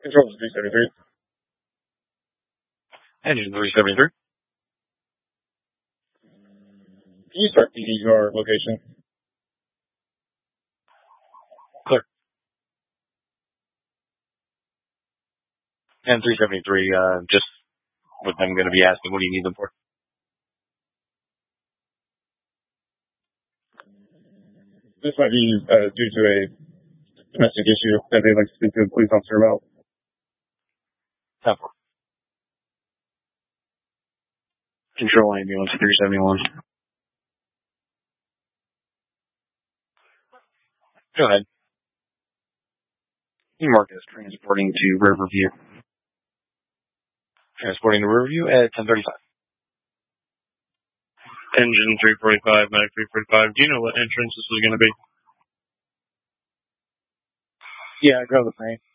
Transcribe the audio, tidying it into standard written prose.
Control is 373. Engine 373. Can you start your location? Clear. And 373, just what I'm going to be asking, what do you need them for? This might be due to a domestic issue that they'd like to speak to the police officer about. Control ambulance 371. Go ahead. You mark as transporting to Riverview. Transporting to Riverview at 10:35. Engine 345, Medic 345. Do you know what entrance this was going to be? Yeah, I grabbed the plane.